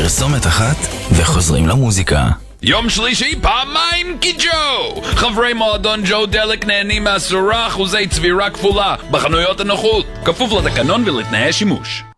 פרסומת אחת וחוזרים למוזיקה. יום שלישי פעמיים כג'ו! חברי מועדון ג'ו דלק נהנים 10% צבירה כפולה בחנויות הנוחות, כפוף לתקנון ולתנאי שימוש.